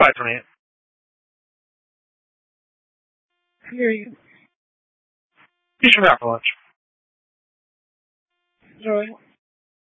5:28. I hear you. You should be out for lunch. Joey.